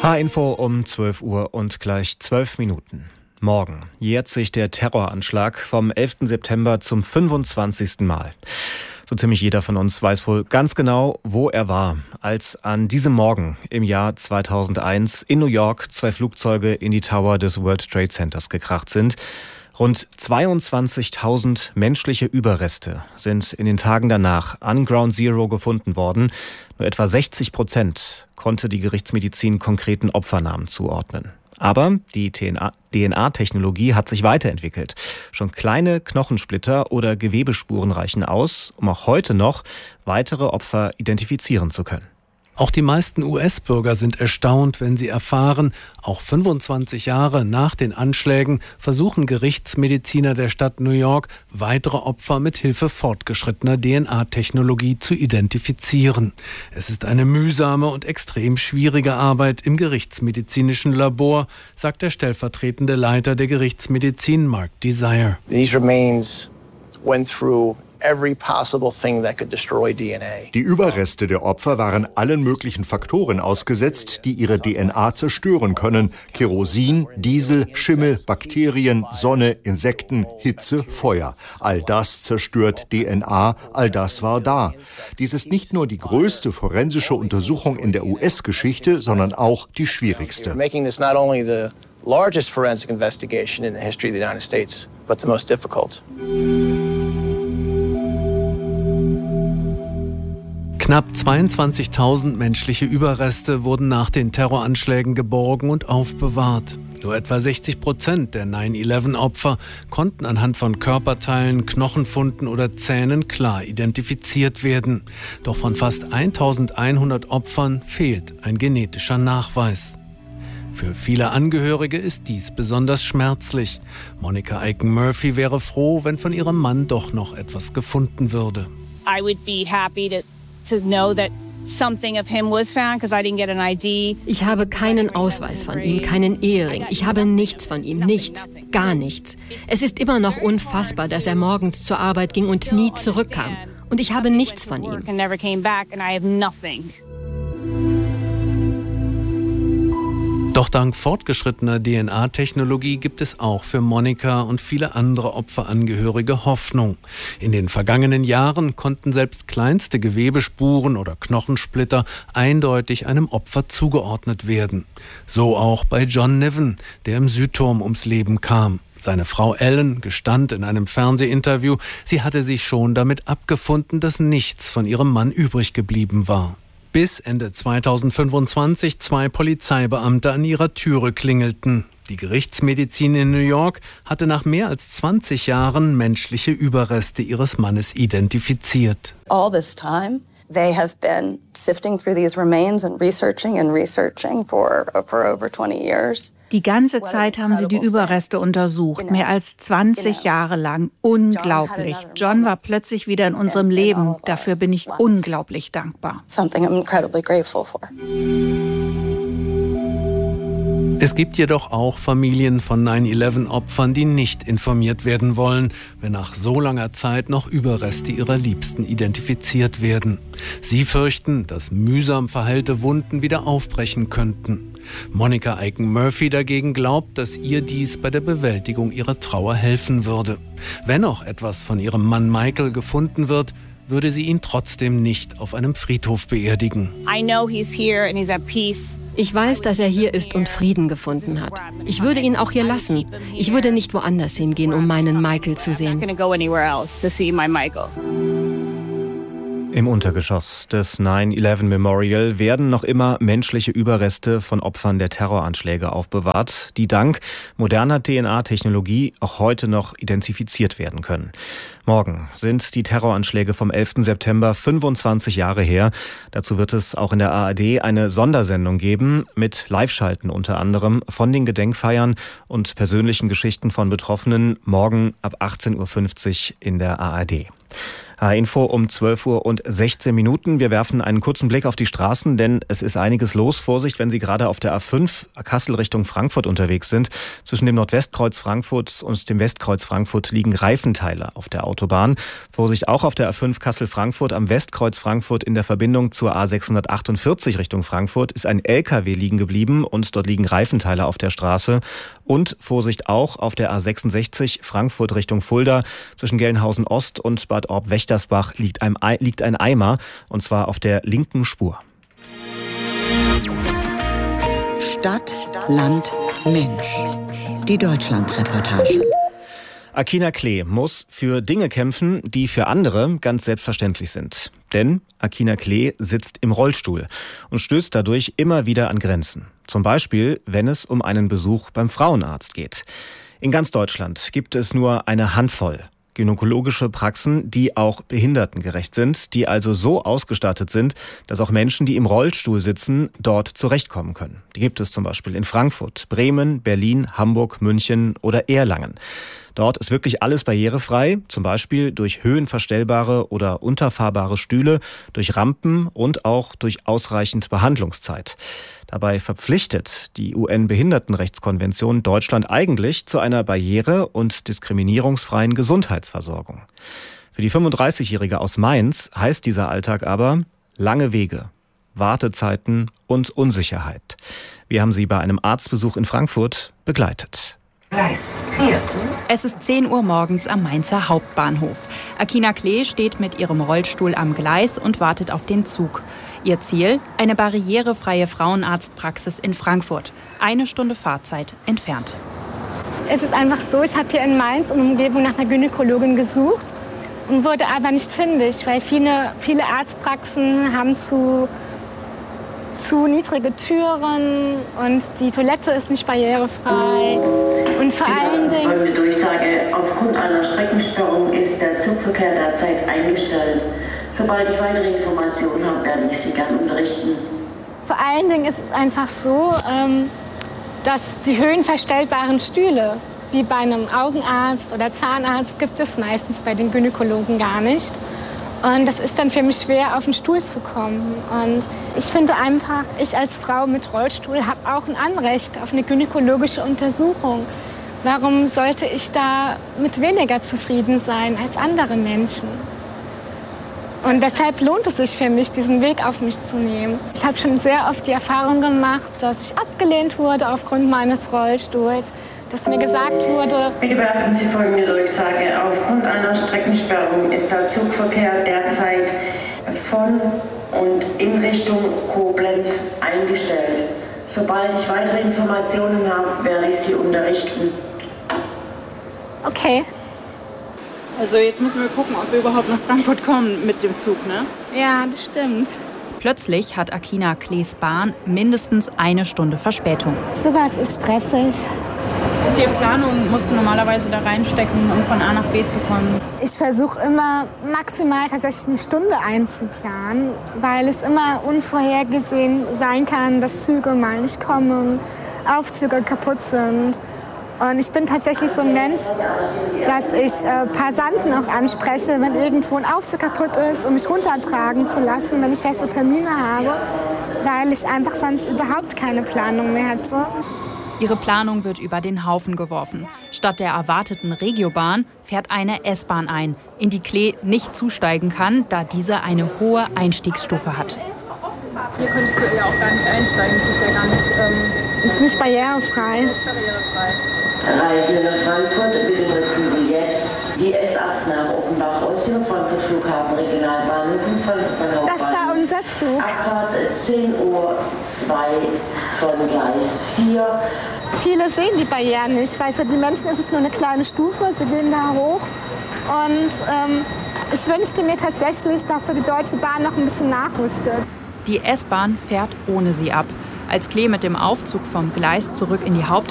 H-Info um 12 Uhr und gleich 12 Minuten. Morgen jährt sich der Terroranschlag vom 11. September zum 25. Mal. So ziemlich jeder von uns weiß wohl ganz genau, wo er war, als an diesem Morgen im Jahr 2001 in New York 2 Flugzeuge in die Tower des World Trade Centers gekracht sind. Rund 22.000 menschliche Überreste sind in den Tagen danach an Ground Zero gefunden worden. Nur etwa 60% konnte die Gerichtsmedizin konkreten Opfernamen zuordnen. Aber die DNA-Technologie hat sich weiterentwickelt. Schon kleine Knochensplitter oder Gewebespuren reichen aus, um auch heute noch weitere Opfer identifizieren zu können. Auch die meisten US-Bürger sind erstaunt, wenn sie erfahren, auch 25 Jahre nach den Anschlägen versuchen Gerichtsmediziner der Stadt New York, weitere Opfer mit Hilfe fortgeschrittener DNA-Technologie zu identifizieren. Es ist eine mühsame und extrem schwierige Arbeit im gerichtsmedizinischen Labor, sagt der stellvertretende Leiter der Gerichtsmedizin, Mark Desire. These remains went through every possible thing that could destroy DNA. Die Überreste der Opfer waren allen möglichen Faktoren ausgesetzt, die ihre DNA zerstören können. Kerosin, Diesel, Schimmel, Bakterien, Sonne, Insekten, Hitze, Feuer. All das zerstört DNA, all das war da. Dies ist nicht nur die größte forensische Untersuchung in der US-Geschichte, sondern auch die schwierigste. Making this not only the largest forensic investigation in the history of the United States, but the most difficult. Knapp 22.000 menschliche Überreste wurden nach den Terroranschlägen geborgen und aufbewahrt. Nur etwa 60% der 9/11-Opfer konnten anhand von Körperteilen, Knochenfunden oder Zähnen klar identifiziert werden. Doch von fast 1.100 Opfern fehlt ein genetischer Nachweis. Für viele Angehörige ist dies besonders schmerzlich. Monica Aiken-Murphy wäre froh, wenn von ihrem Mann doch noch etwas gefunden würde. I would be happy to know that something of him was found, because I didn't get an ID. Ich habe keinen Ausweis von ihm, keinen Ehering. Ich habe nichts von ihm, nichts, gar nichts. Es ist immer noch unfassbar, dass er morgens zur Arbeit ging und nie zurückkam. Und ich habe nichts von ihm. Doch dank fortgeschrittener DNA-Technologie gibt es auch für Monica und viele andere Opferangehörige Hoffnung. In den vergangenen Jahren konnten selbst kleinste Gewebespuren oder Knochensplitter eindeutig einem Opfer zugeordnet werden. So auch bei John Niven, der im Südturm ums Leben kam. Seine Frau Ellen gestand in einem Fernsehinterview, sie hatte sich schon damit abgefunden, dass nichts von ihrem Mann übrig geblieben war. Bis Ende 2025 2 Polizeibeamte an ihrer Türe klingelten. Die Gerichtsmedizin in New York hatte nach mehr als 20 Jahren menschliche Überreste ihres Mannes identifiziert. All this time they have been sifting through these remains and researching for over 20 years. Die ganze Zeit haben sie die Überreste untersucht, mehr als 20 Jahre lang. Unglaublich. John war plötzlich wieder in unserem Leben. Dafür bin ich unglaublich dankbar. Something I'm incredibly grateful for. Es gibt jedoch auch Familien von 9/11-Opfern, die nicht informiert werden wollen, wenn nach so langer Zeit noch Überreste ihrer Liebsten identifiziert werden. Sie fürchten, dass mühsam verheilte Wunden wieder aufbrechen könnten. Monica Aiken-Murphy dagegen glaubt, dass ihr dies bei der Bewältigung ihrer Trauer helfen würde. Wenn auch etwas von ihrem Mann Michael gefunden wird, würde sie ihn trotzdem nicht auf einem Friedhof beerdigen. Ich weiß, dass er hier ist und Frieden gefunden hat. Ich würde ihn auch hier lassen. Ich würde nicht woanders hingehen, um meinen Michael zu sehen. Im Untergeschoss des 9/11 Memorial werden noch immer menschliche Überreste von Opfern der Terroranschläge aufbewahrt, die dank moderner DNA-Technologie auch heute noch identifiziert werden können. Morgen sind die Terroranschläge vom 11. September 25 Jahre her. Dazu wird es auch in der ARD eine Sondersendung geben, mit Live-Schalten unter anderem von den Gedenkfeiern und persönlichen Geschichten von Betroffenen, morgen ab 18:50 Uhr in der ARD. Info um 12:16 Uhr. Wir werfen einen kurzen Blick auf die Straßen, denn es ist einiges los. Vorsicht, wenn Sie gerade auf der A5 Kassel Richtung Frankfurt unterwegs sind. Zwischen dem Nordwestkreuz Frankfurt und dem Westkreuz Frankfurt liegen Reifenteile auf der Autobahn. Vorsicht auch auf der A5 Kassel-Frankfurt am Westkreuz Frankfurt in der Verbindung zur A648 Richtung Frankfurt ist ein LKW liegen geblieben und dort liegen Reifenteile auf der Straße. Und Vorsicht auch auf der A66 Frankfurt Richtung Fulda. Zwischen Gelnhausen Ost und Bad Orb-Wächtersbach liegt ein Eimer, und zwar auf der linken Spur. Stadt, Land, Mensch. Die Deutschland-Reportage. Akina Klee muss für Dinge kämpfen, die für andere ganz selbstverständlich sind. Denn Akina Klee sitzt im Rollstuhl und stößt dadurch immer wieder an Grenzen. Zum Beispiel, wenn es um einen Besuch beim Frauenarzt geht. In ganz Deutschland gibt es nur eine Handvoll gynäkologische Praxen, die auch behindertengerecht sind, die also so ausgestattet sind, dass auch Menschen, die im Rollstuhl sitzen, dort zurechtkommen können. Die gibt es zum Beispiel in Frankfurt, Bremen, Berlin, Hamburg, München oder Erlangen. Dort ist wirklich alles barrierefrei, zum Beispiel durch höhenverstellbare oder unterfahrbare Stühle, durch Rampen und auch durch ausreichend Behandlungszeit. Dabei verpflichtet die UN-Behindertenrechtskonvention Deutschland eigentlich zu einer barriere- und diskriminierungsfreien Gesundheitsversorgung. Für die 35-Jährige aus Mainz heißt dieser Alltag aber lange Wege, Wartezeiten und Unsicherheit. Wir haben sie bei einem Arztbesuch in Frankfurt begleitet. Es ist 10 Uhr morgens am Mainzer Hauptbahnhof. Akina Klee steht mit ihrem Rollstuhl am Gleis und wartet auf den Zug. Ihr Ziel? Eine barrierefreie Frauenarztpraxis in Frankfurt. 1 Stunde Fahrzeit entfernt. Es ist einfach so, ich habe hier in Mainz und Umgebung nach einer Gynäkologin gesucht und wurde aber nicht fündig, weil viele Arztpraxen haben zu niedrige Türen und die Toilette ist nicht barrierefrei. Und vor allen Dingen folgende Durchsage: Aufgrund einer Streckensperrung ist der Zugverkehr derzeit eingestellt. Sobald ich weitere Informationen habe, werde ich Sie gerne unterrichten. Vor allen Dingen ist es einfach so, dass die höhenverstellbaren Stühle, wie bei einem Augenarzt oder Zahnarzt, gibt es meistens bei den Gynäkologen gar nicht. Und das ist dann für mich schwer, auf den Stuhl zu kommen. Und ich finde einfach, ich als Frau mit Rollstuhl habe auch ein Anrecht auf eine gynäkologische Untersuchung. Warum sollte ich da mit weniger zufrieden sein als andere Menschen? Und deshalb lohnt es sich für mich, diesen Weg auf mich zu nehmen. Ich habe schon sehr oft die Erfahrung gemacht, dass ich abgelehnt wurde aufgrund meines Rollstuhls, dass mir gesagt wurde: Bitte beachten Sie folgende Durchsage. Aufgrund einer Streckensperrung ist der Zugverkehr derzeit von und in Richtung Koblenz eingestellt. Sobald ich weitere Informationen habe, werde ich Sie unterrichten. Okay. Also jetzt müssen wir gucken, ob wir überhaupt nach Frankfurt kommen mit dem Zug, ne? Ja, das stimmt. Plötzlich hat Akina Klees Bahn mindestens 1 Stunde Verspätung. Sowas ist stressig. Die Planung musst du normalerweise da reinstecken, um von A nach B zu kommen. Ich versuche immer maximal tatsächlich 1 Stunde einzuplanen, weil es immer unvorhergesehen sein kann, dass Züge mal nicht kommen, Aufzüge kaputt sind. Und ich bin tatsächlich so ein Mensch, dass ich Passanten auch anspreche, wenn irgendwo ein Aufzug kaputt ist, um mich runtertragen zu lassen, wenn ich feste Termine habe, weil ich einfach sonst überhaupt keine Planung mehr hätte. Ihre Planung wird über den Haufen geworfen. Statt der erwarteten Regiobahn fährt eine S-Bahn ein, in die Klee nicht zusteigen kann, da diese eine hohe Einstiegsstufe hat. Hier könntest du ja auch gar nicht einsteigen, das ist ja gar nicht... ist nicht barrierefrei. Nicht barrierefrei. Reisende nach Frankfurt, bitte nutzen Sie jetzt die S8 nach Offenbach aus dem Frankfurt Flughafen Regionalbahnhof und Frankfurt Hauptbahnhof. Das war unser Zug. Abfahrt 10:02 Uhr von Gleis 4. Viele sehen die Barrieren nicht, weil für die Menschen ist es nur eine kleine Stufe. Sie gehen da hoch. Und ich wünschte mir tatsächlich, dass die Deutsche Bahn noch ein bisschen nachrüstet. Die S-Bahn fährt ohne sie ab. Als Klee mit dem Aufzug vom Gleis zurück in die